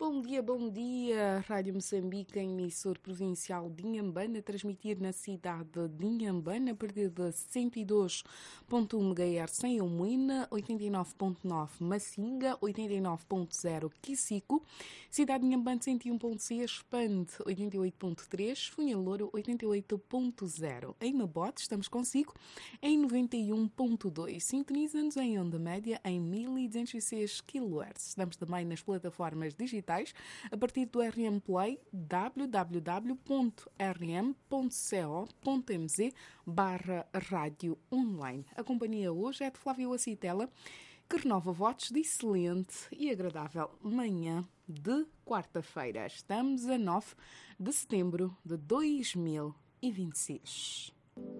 Bom dia, Rádio Moçambique, emissor provincial de Inhambane, a transmitir na cidade de Inhambane a partir de 102.1 MHz em Umuína, 89.9 Massinga, 89.0 Quicico, cidade de Inhambane 101.6, Expande 88.3, Funhalouro 88.0. Em Mabote estamos consigo em 91.2. Sintoniza-nos em onda média em 1206 kHz. Estamos também nas plataformas digitais a partir do RM Play, www.rm.co.mz/rádio online. A companhia hoje é de Flávio Acitela, que renova votos de excelente e agradável manhã de quarta-feira. Estamos a 9 de setembro de 2026.